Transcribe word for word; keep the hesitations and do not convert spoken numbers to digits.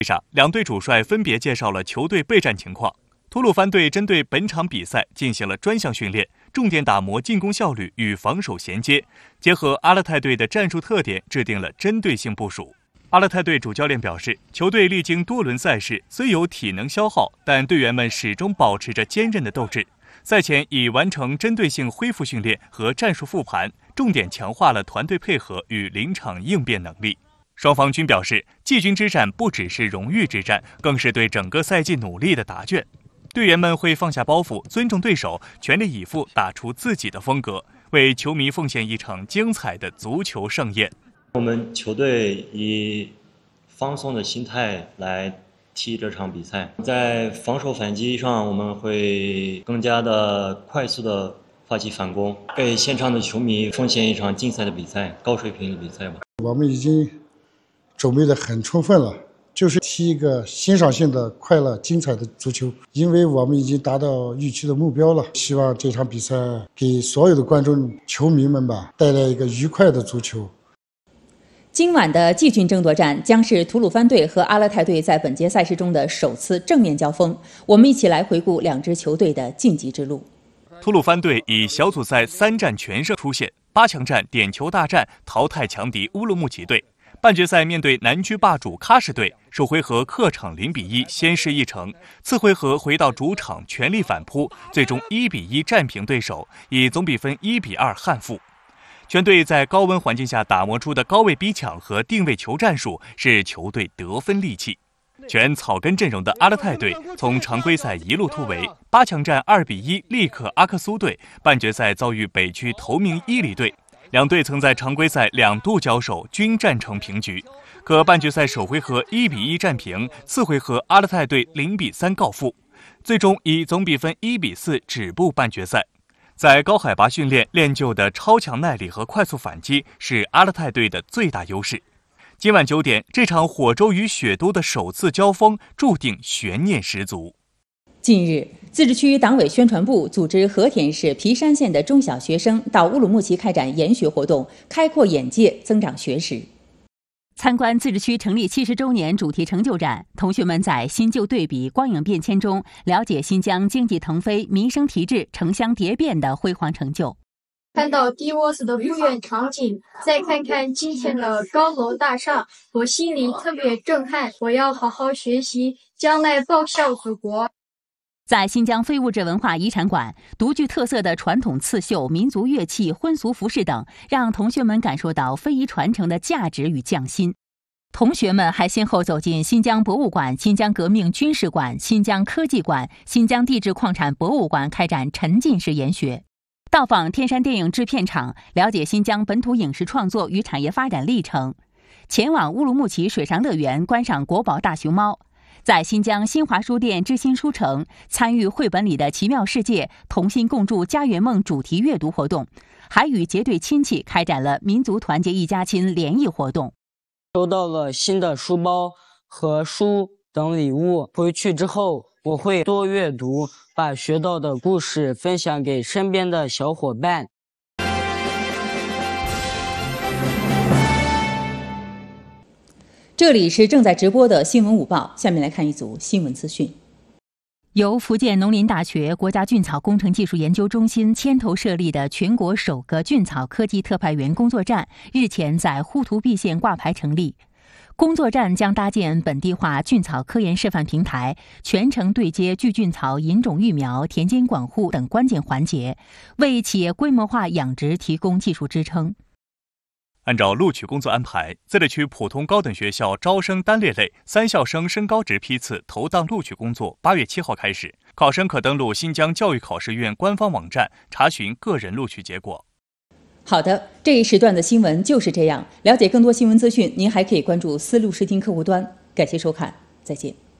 上，两队主帅分别介绍了球队备战情况。吐鲁番队针对本场比赛进行了专项训练，重点打磨进攻效率与防守衔接，结合阿勒泰队的战术特点，制定了针对性部署。阿勒泰队主教练表示，球队历经多轮赛事，虽有体能消耗，但队员们始终保持着坚韧的斗志。赛前已完成针对性恢复训练和战术复盘，重点强化了团队配合与临场应变能力。双方均表示，季军之战不只是荣誉之战，更是对整个赛季努力的答卷。队员们会放下包袱，尊重对手，全力以赴打出自己的风格，为球迷奉献一场精彩的足球盛宴。 我们球队以放松的心态来踢这场比赛，在防守反击上，我们会更加的快速的发起反攻，给现场的球迷奉献一场精彩的比赛，高水平的比赛吧。 我们已经准备得很充分了，就是踢一个欣赏性的、快乐、精彩的足球，因为我们已经达到预期的目标了。希望这场比赛给所有的观众、球迷们吧带来一个愉快的足球。 今晚的季军争夺战将是吐鲁番队和阿勒泰队在本届赛事中的首次正面交锋。我们一起来回顾两支球队的晋级之路。 吐鲁番队以小组赛三战全胜出现，八强战点球大战淘汰强敌乌鲁木齐队。半决赛面对南区霸主喀什队，首回合客场零比一先失一城，次回合回到主场全力反扑，最终一比一战平对手，以总比分一比二憾负。全队在高温环境下打磨出的高位逼抢和定位球战术是球队得分利器。全草根阵容的阿勒泰队从常规赛一路突围，八强战二比一力克阿克苏队，半决赛遭遇北区头名伊犁队。两队曾在常规赛两度交手，均战成平局。可半决赛首回合一比一战平，次回合阿勒泰队零比三告负，最终以总比分一比四止步半决赛。在高海拔训练练就的超强耐力和快速反击是阿勒泰队的最大优势。今晚九点，这场火州与雪都的首次交锋注定悬念十足。 近日，自治区党委宣传部组织和田市皮山县的中小学生到乌鲁木齐开展研学活动，开阔眼界，增长学识。 参观自治区成立七十周年主题成就展，同学们在新旧对比、光影变迁中，了解新疆经济腾飞、民生提质、城乡蝶变的辉煌成就。 看到低窝子的复原场景，再看看今天的高楼大厦，我心里特别震撼。我要好好学习，将来报效祖国。 在新疆非物质文化遗产馆，独具特色的传统刺绣、民族乐器、婚俗服饰等，让同学们感受到非遗传承的价值与匠心。同学们还先后走进新疆博物馆、新疆革命军事馆、新疆科技馆、新疆地质矿产博物馆开展沉浸式研学，到访天山电影制片厂，了解新疆本土影视创作与产业发展历程，前往乌鲁木齐水上乐园观赏国宝大熊猫，在新疆新华书店知心书城参与绘本里的奇妙世界同心共筑家园梦主题阅读活动，还与结对亲戚开展了民族团结一家亲联谊活动。 收到了新的书包和书等礼物，回去之后我会多阅读，把学到的故事分享给身边的小伙伴。 这里是正在直播的新闻午报，下面来看一组新闻资讯。 由福建农林大学国家菌草工程技术研究中心牵头设立的全国首个菌草科技特派员工作站日前在呼图壁县挂牌成立。工作站将搭建本地化菌草科研示范平台，全程对接聚菌草引种育苗、田间管护等关键环节，为企业规模化养殖提供技术支撑。 按照录取工作安排，自治区普通高等学校招生单列类三校生升高职批次投档录取工作八月七号开始，考生可登录新疆教育考试院官方网站查询个人录取结果。 好的，这一时段的新闻就是这样。了解更多新闻资讯，您还可以关注思路视听客户端。感谢收看，再见。